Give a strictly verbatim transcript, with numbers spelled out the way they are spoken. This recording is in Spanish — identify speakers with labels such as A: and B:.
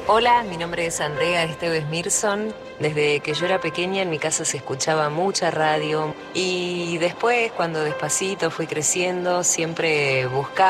A: Hola, mi nombre es Andrea Esteves Mirson. Desde que yo era pequeña en mi casa se escuchaba mucha radio y después cuando despacito fui creciendo siempre buscaba